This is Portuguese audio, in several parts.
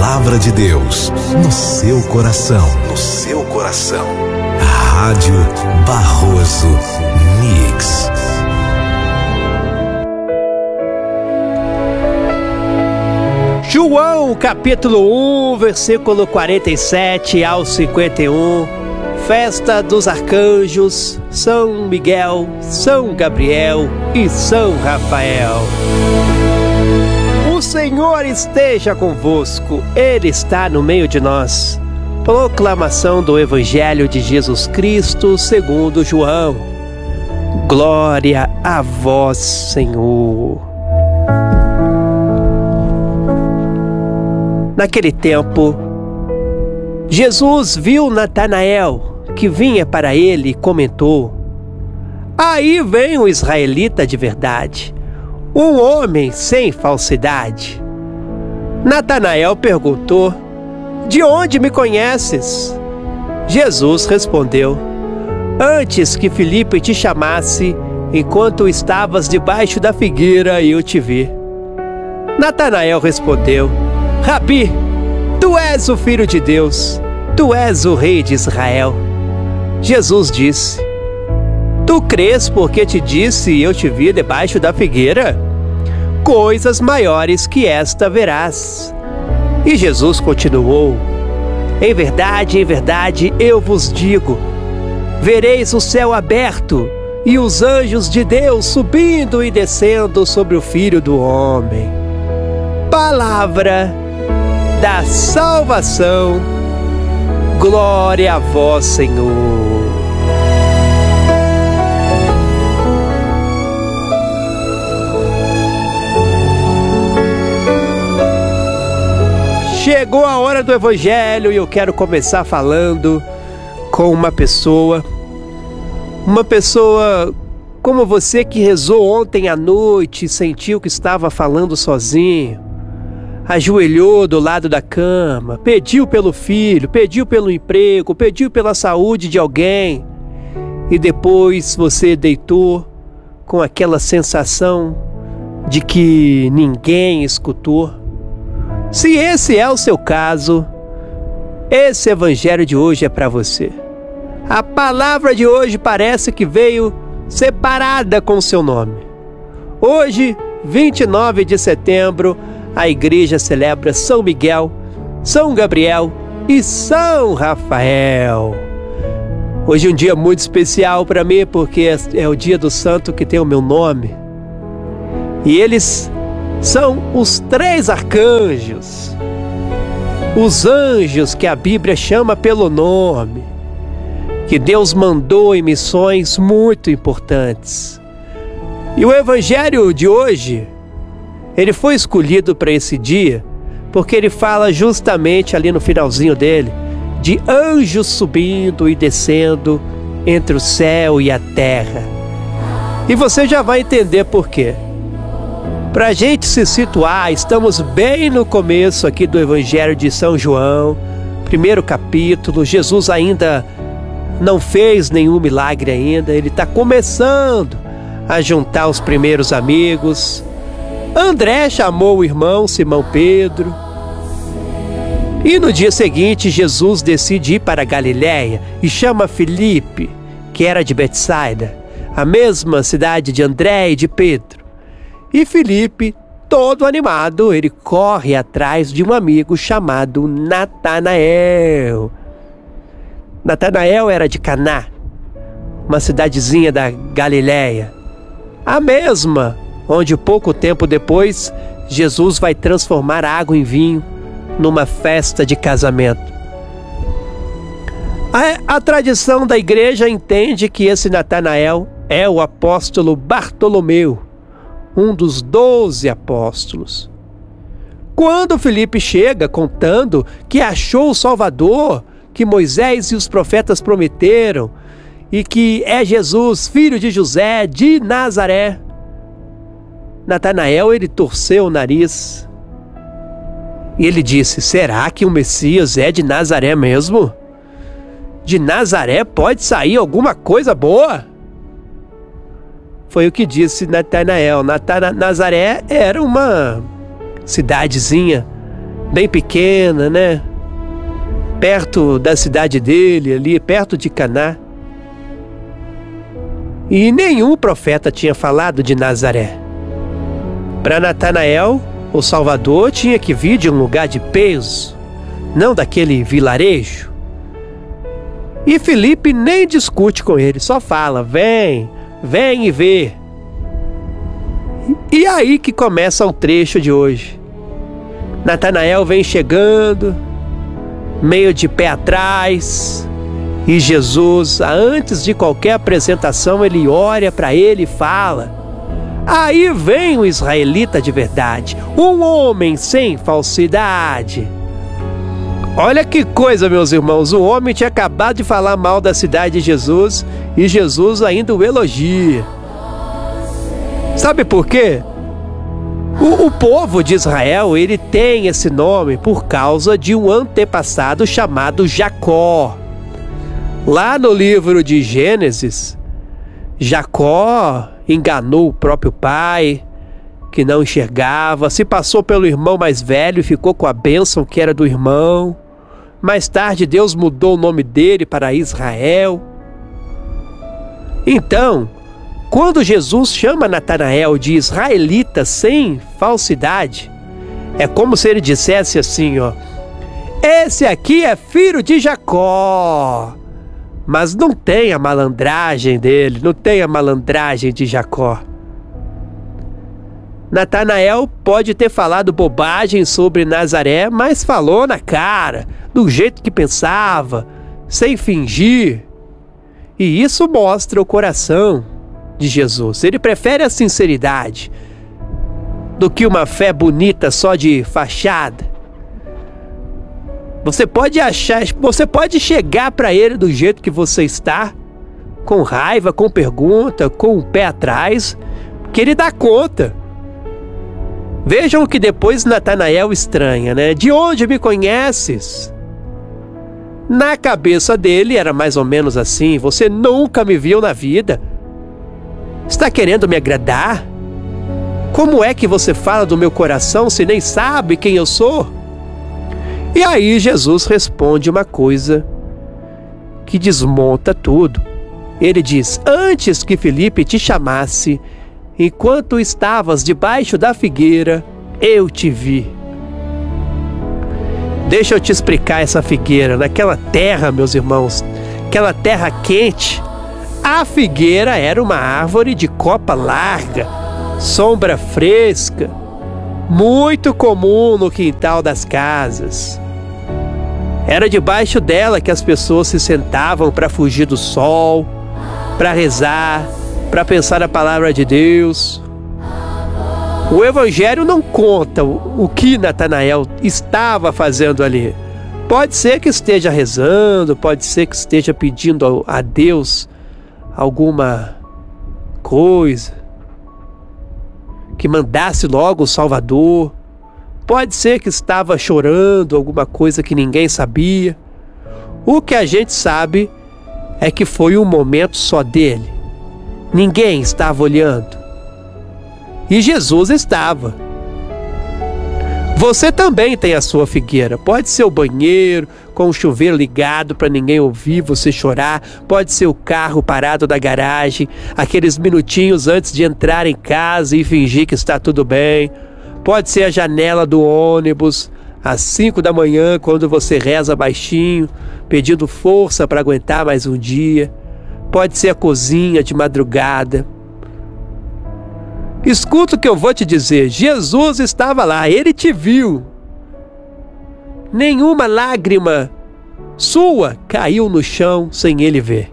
palavra de Deus no seu coração. No seu coração. Rádio Barroso Mix. João capítulo 1, versículo 47 ao 51. Festa dos arcanjos, São Miguel, São Gabriel e São Rafael. O Senhor esteja convosco, Ele está no meio de nós. Proclamação do Evangelho de Jesus Cristo segundo João. Glória a vós, Senhor. Naquele tempo, Jesus viu Natanael, que vinha para ele, e comentou: aí vem um israelita de verdade, um homem sem falsidade. Natanael perguntou: de onde me conheces? Jesus respondeu: antes que Filipe te chamasse, enquanto estavas debaixo da figueira, eu te vi. Natanael respondeu: Rabi, tu és o Filho de Deus, tu és o Rei de Israel. Jesus disse: tu crês porque te disse eu te vi debaixo da figueira? Coisas maiores que esta verás. E Jesus continuou: em verdade, eu vos digo, vereis o céu aberto e os anjos de Deus subindo e descendo sobre o Filho do Homem. Palavra da salvação. Glória a vós, Senhor. Chegou a hora do Evangelho e eu quero começar falando com uma pessoa como você que rezou ontem à noite e sentiu que estava falando sozinho, ajoelhou do lado da cama, pediu pelo filho, pediu pelo emprego, pediu pela saúde de alguém e depois você deitou com aquela sensação de que ninguém escutou. Se esse é o seu caso, esse evangelho de hoje é para você. A palavra de hoje parece que veio separada com o seu nome. Hoje, 29 de setembro, a igreja celebra São Miguel, São Gabriel e São Rafael. Hoje é um dia muito especial para mim porque é o dia do santo que tem o meu nome. E eles são os 3 arcanjos, os anjos que a Bíblia chama pelo nome, que Deus mandou em missões muito importantes. E o evangelho de hoje, ele foi escolhido para esse dia porque ele fala justamente ali no finalzinho dele de anjos subindo e descendo entre o céu e a terra. E você já vai entender por quê. Para a gente se situar, estamos bem no começo aqui do Evangelho de São João, primeiro capítulo. Jesus ainda não fez nenhum milagre ainda, ele está começando a juntar os primeiros amigos. André chamou o irmão Simão Pedro. E no dia seguinte, Jesus decide ir para Galiléia e chama Filipe, que era de Betsaida, a mesma cidade de André e de Pedro. E Filipe, todo animado, ele corre atrás de um amigo chamado Natanael. Natanael era de Caná, uma cidadezinha da Galiléia, a mesma onde pouco tempo depois Jesus vai transformar água em vinho numa festa de casamento. A tradição da igreja entende que esse Natanael é o apóstolo Bartolomeu, um dos 12 apóstolos. Quando Filipe chega contando que achou o Salvador, que Moisés e os profetas prometeram, e que é Jesus, filho de José, de Nazaré, Natanael, ele torceu o nariz e ele disse: será que o Messias é de Nazaré mesmo? De Nazaré pode sair alguma coisa boa? Foi o que disse Natanael. Nazaré era uma cidadezinha bem pequena, né? Perto da cidade dele, ali, perto de Caná. E nenhum profeta tinha falado de Nazaré. Para Natanael, o Salvador tinha que vir de um lugar de peso, não daquele vilarejo. E Filipe nem discute com ele, só fala: vem, vem e vê. E aí que começa o trecho de hoje. Natanael vem chegando, meio de pé atrás, e Jesus, antes de qualquer apresentação, ele olha para ele e fala: aí vem o israelita de verdade, um homem sem falsidade. Olha que coisa, meus irmãos, o homem tinha acabado de falar mal da cidade de Jesus e Jesus ainda o elogia. Sabe por quê? O povo de Israel, ele tem esse nome por causa de um antepassado chamado Jacó. Lá no livro de Gênesis, Jacó enganou o próprio pai, que não enxergava, se passou pelo irmão mais velho e ficou com a bênção que era do irmão. Mais tarde, Deus mudou o nome dele para Israel. Então, quando Jesus chama Natanael de israelita sem falsidade, é como se ele dissesse assim, ó: esse aqui é filho de Jacó. Mas não tem a malandragem dele, não tem a malandragem de Jacó. Natanael pode ter falado bobagem sobre Nazaré, mas falou na cara, do jeito que pensava, sem fingir. E isso mostra o coração de Jesus. Ele prefere a sinceridade do que uma fé bonita só de fachada. Você pode chegar para ele do jeito que você está, com raiva, com pergunta, com o pé atrás, que ele dá conta. Vejam que depois Natanael estranha, né? De onde me conheces? Na cabeça dele era mais ou menos assim: você nunca me viu na vida. Está querendo me agradar? Como é que você fala do meu coração se nem sabe quem eu sou? E aí Jesus responde uma coisa que desmonta tudo. Ele diz: antes que Filipe te chamasse, enquanto estavas debaixo da figueira, eu te vi. Deixa eu te explicar essa figueira. Naquela terra, meus irmãos, aquela terra quente, a figueira era uma árvore de copa larga, sombra fresca, muito comum no quintal das casas. Era debaixo dela que as pessoas se sentavam para fugir do sol, para rezar, para pensar a palavra de Deus. O Evangelho não conta o que Natanael estava fazendo ali. Pode ser que esteja rezando, pode ser que esteja pedindo a Deus alguma coisa, que mandasse logo o Salvador. Pode ser que estava chorando alguma coisa que ninguém sabia. O que a gente sabe é que foi um momento só dele. Ninguém estava olhando. E Jesus estava. Você também tem a sua figueira. Pode ser o banheiro com o chuveiro ligado para ninguém ouvir você chorar. Pode ser o carro parado na garagem, aqueles minutinhos antes de entrar em casa e fingir que está tudo bem. Pode ser a janela do ônibus às 5 da manhã, quando você reza baixinho, pedindo força para aguentar mais um dia. Pode ser a cozinha de madrugada. Escuta o que eu vou te dizer. Jesus estava lá, ele te viu. Nenhuma lágrima sua caiu no chão sem ele ver.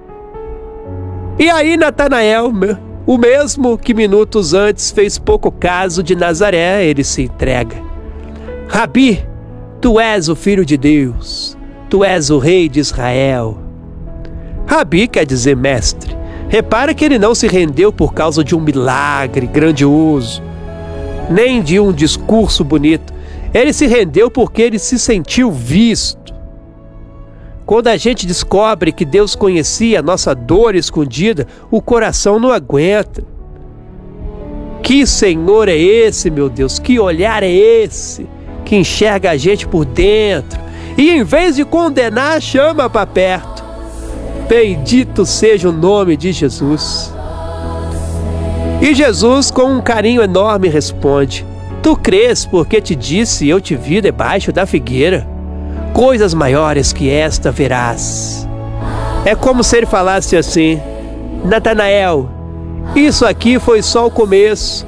E aí Natanael, o mesmo que minutos antes fez pouco caso de Nazaré, ele se entrega. Rabi, tu és o Filho de Deus, tu és o Rei de Israel. Rabi quer dizer mestre. Repara que ele não se rendeu por causa de um milagre grandioso, nem de um discurso bonito. Ele se rendeu porque ele se sentiu visto. Quando a gente descobre que Deus conhecia a nossa dor escondida, o coração não aguenta. Que Senhor é esse, meu Deus? Que olhar é esse que enxerga a gente por dentro e, em vez de condenar, chama para perto. Bendito seja o nome de Jesus. E Jesus, com um carinho enorme, responde: Tu crês porque te disse, eu te vi debaixo da figueira? Coisas maiores que esta verás. É como se ele falasse assim: Natanael, isso aqui foi só o começo.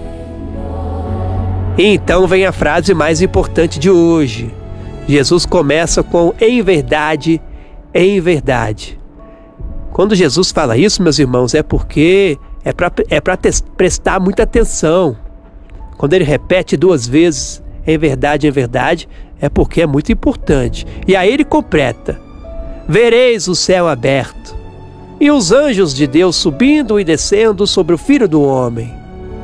E então vem a frase mais importante de hoje. Jesus começa com em verdade, em verdade. Quando Jesus fala isso, meus irmãos, é porque é para prestar muita atenção. Quando ele repete 2 vezes em verdade, é porque é muito importante. E aí ele completa: vereis o céu aberto e os anjos de Deus subindo e descendo sobre o Filho do Homem.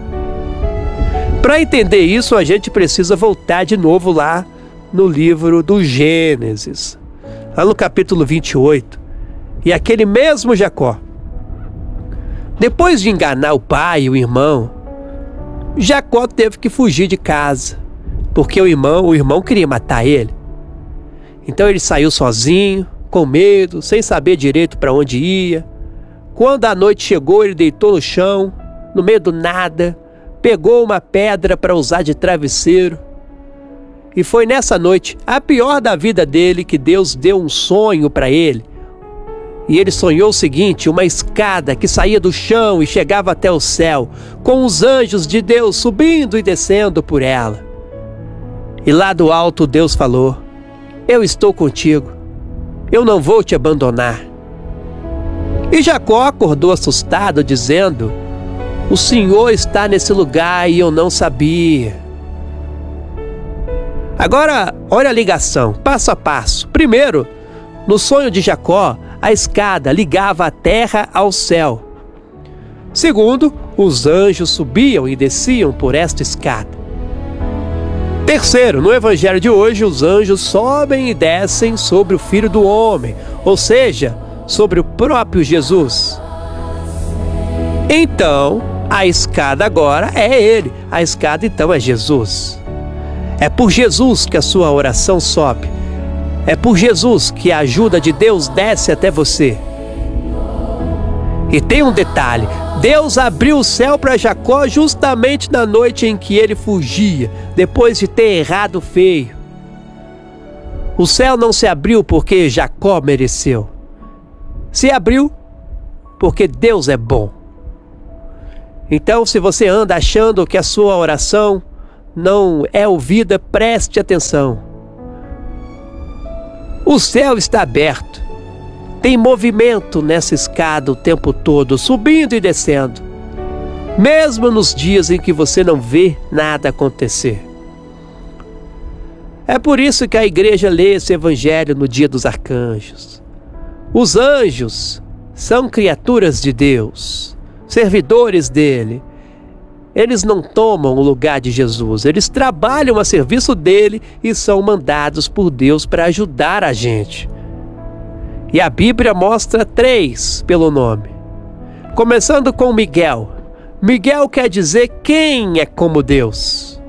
Para entender isso, a gente precisa voltar de novo lá no livro do Gênesis, lá no capítulo 28. E aquele mesmo Jacó, depois de enganar o pai e o irmão, Jacó teve que fugir de casa, porque o irmão queria matar ele. Então ele saiu sozinho, com medo, sem saber direito para onde ia. Quando a noite chegou, ele deitou no chão, no meio do nada, pegou uma pedra para usar de travesseiro. E foi nessa noite, a pior da vida dele, que Deus deu um sonho para ele. E ele sonhou o seguinte: uma escada que saía do chão e chegava até o céu, com os anjos de Deus subindo e descendo por ela. E lá do alto Deus falou: eu estou contigo, eu não vou te abandonar. E Jacó acordou assustado, dizendo: o Senhor está nesse lugar e eu não sabia. Agora, olha a ligação, passo a passo. Primeiro, no sonho de Jacó, a escada ligava a terra ao céu. Segundo, os anjos subiam e desciam por esta escada. Terceiro, no evangelho de hoje, os anjos sobem e descem sobre o Filho do Homem, ou seja, sobre o próprio Jesus. Então, a escada agora é ele, a escada então é Jesus. É por Jesus que a sua oração sobe. É por Jesus que a ajuda de Deus desce até você. E tem um detalhe: Deus abriu o céu para Jacó justamente na noite em que ele fugia, depois de ter errado feio. O céu não se abriu porque Jacó mereceu. Se abriu porque Deus é bom. Então, se você anda achando que a sua oração não é ouvida, preste atenção. O céu está aberto. Tem movimento nessa escada o tempo todo, subindo e descendo, mesmo nos dias em que você não vê nada acontecer. É por isso que a igreja lê esse evangelho no dia dos arcanjos. Os anjos são criaturas de Deus, servidores dele. Eles não tomam o lugar de Jesus, eles trabalham a serviço dele e são mandados por Deus para ajudar a gente. E a Bíblia mostra 3 pelo nome. Começando com Miguel. Miguel quer dizer quem é como Deus.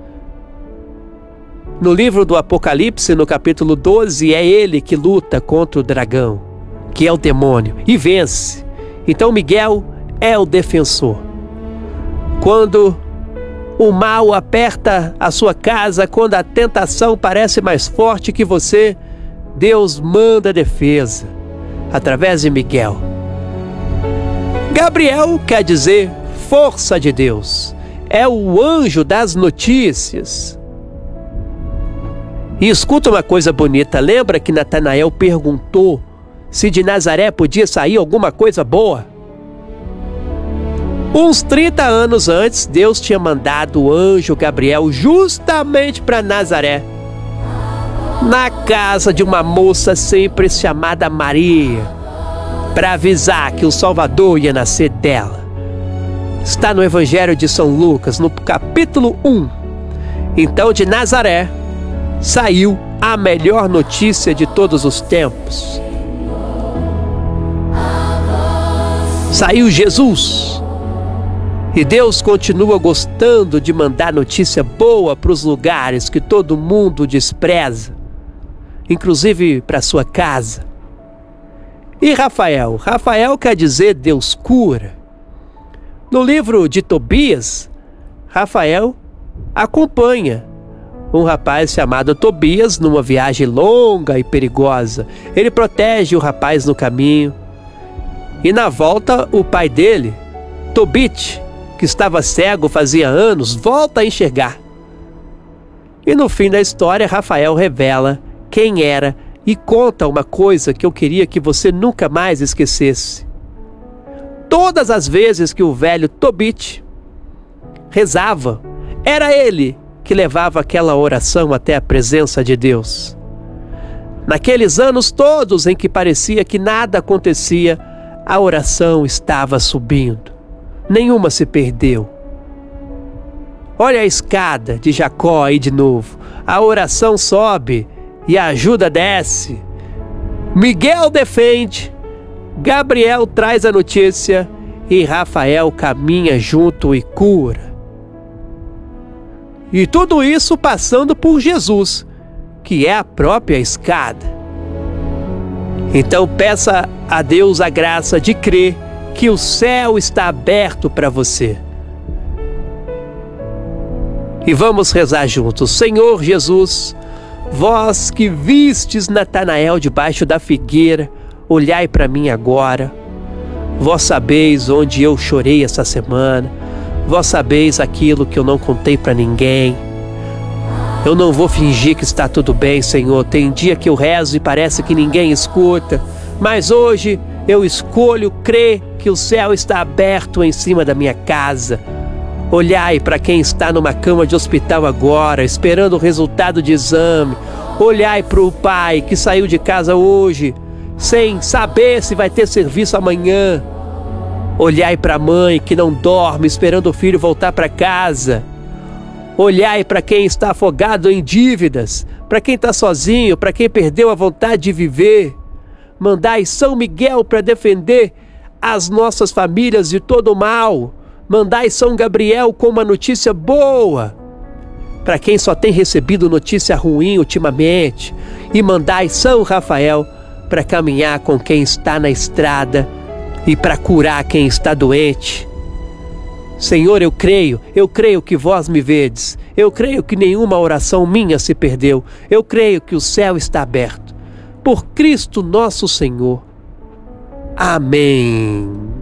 No livro do Apocalipse, no capítulo 12, é ele que luta contra o dragão, que é o demônio, e vence. Então Miguel é o defensor. Quando o mal aperta a sua casa, quando a tentação parece mais forte que você, Deus manda defesa através de Miguel. Gabriel quer dizer força de Deus. É o anjo das notícias. E escuta uma coisa bonita. Lembra que Natanael perguntou se de Nazaré podia sair alguma coisa boa? Uns 30 anos antes, Deus tinha mandado o anjo Gabriel justamente para Nazaré, na casa de uma moça sempre chamada Maria, para avisar que o Salvador ia nascer dela. Está no Evangelho de São Lucas, no capítulo 1. Então de Nazaré saiu a melhor notícia de todos os tempos. Saiu Jesus. E Deus continua gostando de mandar notícia boa para os lugares que todo mundo despreza, inclusive para sua casa. E Rafael? Rafael quer dizer Deus cura. No livro de Tobias, Rafael acompanha um rapaz chamado Tobias numa viagem longa e perigosa. Ele protege o rapaz no caminho. E na volta, o pai dele, Tobit, que estava cego fazia anos, volta a enxergar. E no fim da história, Rafael revela quem era e conta uma coisa que eu queria que você nunca mais esquecesse. Todas as vezes que o velho Tobit rezava, era ele que levava aquela oração até a presença de Deus. Naqueles anos todos em que parecia que nada acontecia, a oração estava subindo. Nenhuma se perdeu. Olha a escada de Jacó aí de novo. A oração sobe e a ajuda desce. Miguel defende, Gabriel traz a notícia e Rafael caminha junto e cura. E tudo isso passando por Jesus, que é a própria escada. Então peça a Deus a graça de crer que o céu está aberto para você. E vamos rezar juntos. Senhor Jesus, vós que vistes Natanael debaixo da figueira, olhai para mim agora. Vós sabeis onde eu chorei essa semana. Vós sabeis aquilo que eu não contei para ninguém. Eu não vou fingir que está tudo bem, Senhor. Tem dia que eu rezo e parece que ninguém escuta. Mas hoje eu escolho crer que o céu está aberto em cima da minha casa. Olhai para quem está numa cama de hospital agora, esperando o resultado de exame. Olhai para o pai que saiu de casa hoje, sem saber se vai ter serviço amanhã. Olhai para a mãe que não dorme, esperando o filho voltar para casa. Olhai para quem está afogado em dívidas, para quem está sozinho, para quem perdeu a vontade de viver. Mandai São Miguel para defender as nossas famílias de todo o mal. Mandai São Gabriel com uma notícia boa para quem só tem recebido notícia ruim ultimamente. E mandai São Rafael para caminhar com quem está na estrada e para curar quem está doente. Senhor, eu creio que vós me vedes. Eu creio que nenhuma oração minha se perdeu. Eu creio que o céu está aberto. Por Cristo nosso Senhor. Amém.